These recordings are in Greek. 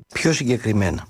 Πιο συγκεκριμένα,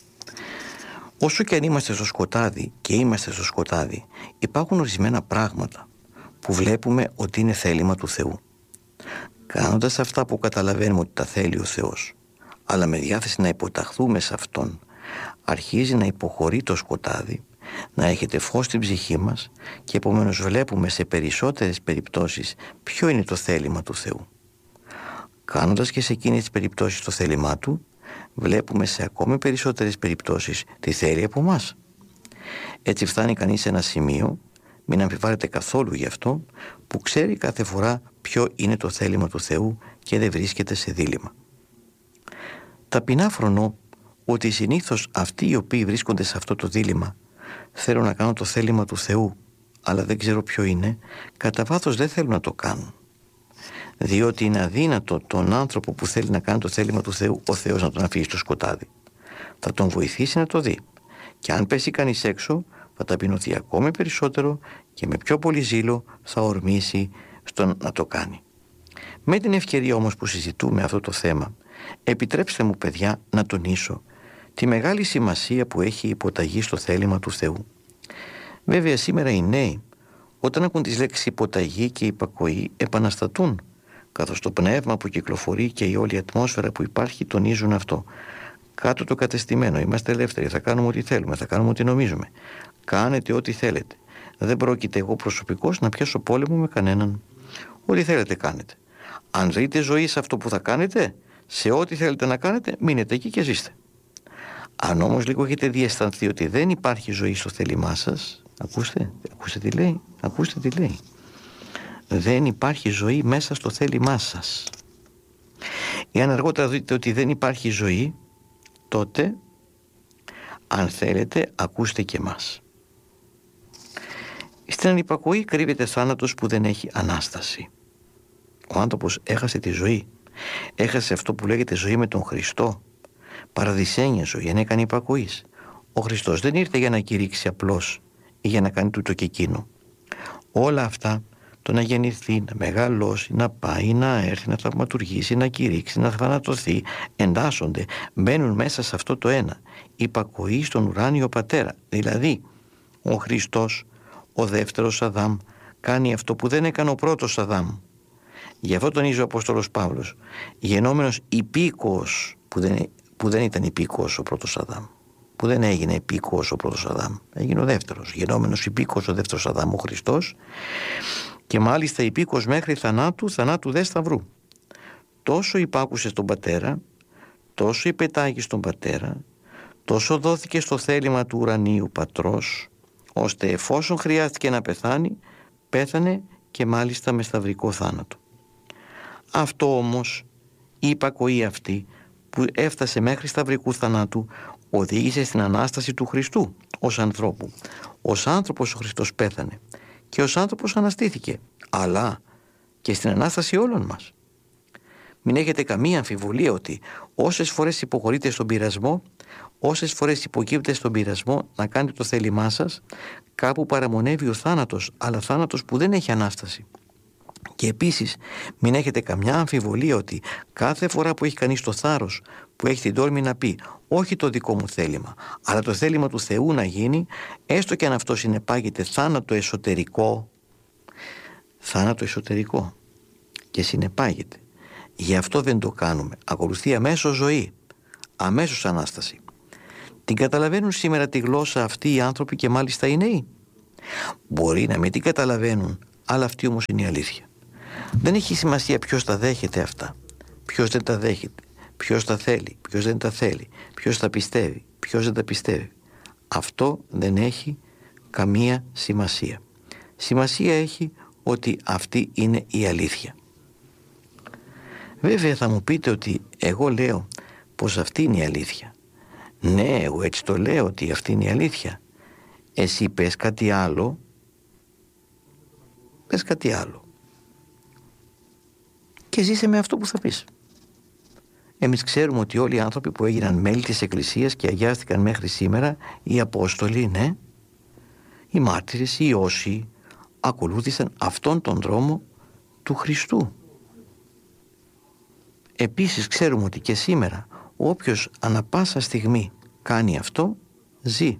όσο και αν είμαστε στο σκοτάδι και είμαστε στο σκοτάδι, υπάρχουν ορισμένα πράγματα που βλέπουμε ότι είναι θέλημα του Θεού. Κάνοντας αυτά που καταλαβαίνουμε ότι τα θέλει ο Θεός, αλλά με διάθεση να υποταχθούμε σε Αυτόν, αρχίζει να υποχωρεί το σκοτάδι, να έχετε φως στην ψυχή μας και επομένως βλέπουμε σε περισσότερες περιπτώσεις ποιο είναι το θέλημα του Θεού. Κάνοντας και σε εκείνες τις περιπτώσεις το θέλημά Του, βλέπουμε σε ακόμη περισσότερες περιπτώσεις τι θέλει από μας. Έτσι φτάνει κανείς σε ένα σημείο, μην αμφιβάλλετε καθόλου γι' αυτό, που ξέρει κάθε φορά ποιο είναι το θέλημα του Θεού και δεν βρίσκεται σε δίλημμα. Ταπεινά φρονώ ότι συνήθως αυτοί οι οποίοι βρίσκονται σε αυτό το δίλημμα, θέλουν να κάνουν το θέλημα του Θεού, αλλά δεν ξέρω ποιο είναι, κατά βάθος δεν θέλουν να το κάνουν. Διότι είναι αδύνατο τον άνθρωπο που θέλει να κάνει το θέλημα του Θεού, ο Θεός να τον αφήσει στο σκοτάδι. Θα τον βοηθήσει να το δει. Και αν πέσει κανείς έξω, θα ταπεινωθεί ακόμη περισσότερο και με πιο πολύ ζήλο θα ορμήσει στο να το κάνει. Με την ευκαιρία όμως που συζητούμε αυτό το θέμα, επιτρέψτε μου, παιδιά, να τονίσω τη μεγάλη σημασία που έχει η υποταγή στο θέλημα του Θεού. Βέβαια σήμερα οι νέοι, όταν ακούν τις λέξεις υποταγή και υπακοή, επαναστατούν, καθώς το πνεύμα που κυκλοφορεί και η όλη ατμόσφαιρα που υπάρχει τονίζουν αυτό. Κάτω το κατεστημένο, είμαστε ελεύθεροι, θα κάνουμε ό,τι θέλουμε, θα κάνουμε ό,τι νομίζουμε. Κάνετε ό,τι θέλετε. Δεν πρόκειται εγώ προσωπικώς να πιάσω πόλεμο με κανέναν. Ό,τι θέλετε κάνετε. Αν δείτε ζωή σε αυτό που θα κάνετε, σε ό,τι θέλετε να κάνετε, μείνετε εκεί και ζήστε. Αν όμως λίγο έχετε διαισθανθεί ότι δεν υπάρχει ζωή στο θέλημά σας, ακούστε τι λέει. Δεν υπάρχει ζωή μέσα στο θέλημά σας. Εάν αργότερα δείτε ότι δεν υπάρχει ζωή, τότε, αν θέλετε, ακούστε και εμάς. Στην ανυπακοή κρύβεται θάνατος που δεν έχει ανάσταση. Ο άνθρωπος έχασε τη ζωή. Έχασε αυτό που λέγεται ζωή με τον Χριστό. Παραδεισένια ζωή, αν έκανε υπακοής. Ο Χριστός δεν ήρθε για να κηρύξει απλώς ή για να κάνει τούτο και εκείνο. Όλα αυτά, το να γεννηθεί, να μεγαλώσει, να πάει, να έρθει, να θαυματουργήσει, να κηρύξει, να θανατωθεί, εντάσσονται, μπαίνουν μέσα σε αυτό το ένα. Υπακοή στον ουράνιο Πατέρα. Δηλαδή, ο Χριστός, ο δεύτερος Αδάμ, κάνει αυτό που δεν έκανε ο πρώτος Αδάμ. Γι' αυτό τονίζει ο Απόστολος Παύλος, γενόμενος υπήκοος, που δεν ήταν υπήκοος ο πρώτος Αδάμ, που δεν έγινε υπήκοος ο πρώτος Αδάμ, έγινε ο δεύτερος, γενόμενος υπήκοος ο δεύτερος Αδάμ, ο Χριστός, και μάλιστα υπήκοος μέχρι θανάτου δε σταυρού. Τόσο υπάκουσε στον Πατέρα, τόσο υπετάγει στον Πατέρα, τόσο δόθηκε στο θέλημα του ουρανίου Πατρός, ώστε εφόσον χρειάστηκε να πεθάνει, πέθανε και μάλιστα με σταυρικό θάνατο. Αυτό όμως, η υπακοή αυτή που έφτασε μέχρι σταυρικού θανάτου, οδήγησε στην Ανάσταση του Χριστού ως ανθρώπου. Ως άνθρωπος ο Χριστός πέθανε και ως άνθρωπος αναστήθηκε, αλλά και στην Ανάσταση όλων μας. Μην έχετε καμία αμφιβολία ότι όσες φορές υποχωρείτε στον πειρασμό, όσες φορές υποκύπτετε στον πειρασμό να κάνετε το θέλημά σας, κάπου παραμονεύει ο θάνατος, αλλά θάνατος που δεν έχει Ανάσταση. Και επίσης μην έχετε καμιά αμφιβολία ότι κάθε φορά που έχει κανείς το θάρρος, που έχει την τόλμη να πει όχι το δικό μου θέλημα, αλλά το θέλημα του Θεού να γίνει, έστω και αν αυτό συνεπάγεται θάνατο εσωτερικό και συνεπάγεται. Γι' αυτό δεν το κάνουμε. Ακολουθεί αμέσως ζωή, αμέσως Ανάσταση. Την καταλαβαίνουν σήμερα τη γλώσσα αυτή οι άνθρωποι και μάλιστα οι νέοι? Μπορεί να μην την καταλαβαίνουν, αλλά αυτή όμως είναι η αλήθεια. Δεν έχει σημασία ποιος τα δέχεται αυτά, ποιος δεν τα δέχεται, ποιος τα θέλει, ποιος δεν τα θέλει, ποιος τα πιστεύει, ποιος δεν τα πιστεύει. Αυτό δεν έχει καμία σημασία. Σημασία έχει ότι αυτή είναι η αλήθεια. Βέβαια θα μου πείτε ότι εγώ λέω πως αυτή είναι η αλήθεια. Ναι, εγώ έτσι το λέω ότι αυτή είναι η αλήθεια. Εσύ πες κάτι άλλο. Και ζήσε με αυτό που θα πεις. Εμείς ξέρουμε ότι όλοι οι άνθρωποι που έγιναν μέλη της Εκκλησίας και αγιάστηκαν μέχρι σήμερα, οι Απόστολοι, ναι, οι μάρτυρες, οι όσοι ακολούθησαν αυτόν τον δρόμο του Χριστού. Επίσης ξέρουμε ότι και σήμερα Όποιος ανα πάσα στιγμή κάνει αυτό, ζει.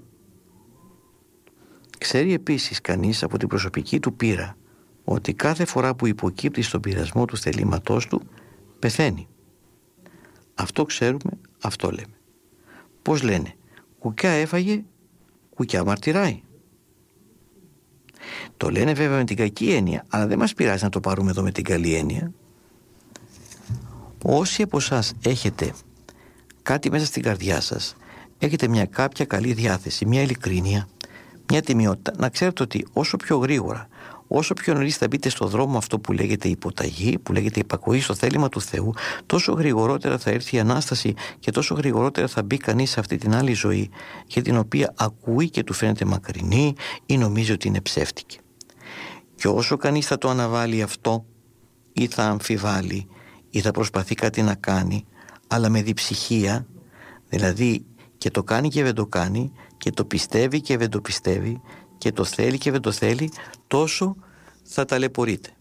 Ξέρει επίσης κανείς από την προσωπική του πείρα ότι κάθε φορά που υποκύπτει στον πειρασμό του θελήματός του, πεθαίνει. Αυτό ξέρουμε, αυτό λέμε. Πώς λένε, κουκιά έφαγε, κουκιά μαρτυράει. Το λένε βέβαια με την κακή έννοια, αλλά δεν μας πειράζει να το πάρουμε εδώ με την καλή έννοια. Όσοι από εσάς έχετε κάτι μέσα στην καρδιά σας, έχετε μια κάποια καλή διάθεση, μια ειλικρίνεια, μια τιμιότητα, να ξέρετε ότι όσο πιο γρήγορα, όσο πιο νωρίς θα μπείτε στο δρόμο αυτό που λέγεται υποταγή, που λέγεται υπακοή στο θέλημα του Θεού, τόσο γρηγορότερα θα έρθει η Ανάσταση και τόσο γρηγορότερα θα μπει κανείς σε αυτή την άλλη ζωή, για την οποία ακούει και του φαίνεται μακρινή ή νομίζει ότι είναι ψεύτικη. Και όσο κανείς θα το αναβάλει αυτό, ή θα αμφιβάλλει, ή θα προσπαθεί κάτι να κάνει, αλλά με διψυχία, δηλαδή και το κάνει και δεν το κάνει, και το πιστεύει και δεν το πιστεύει, και το θέλει και δεν το θέλει, τόσο θα ταλαιπωρείται.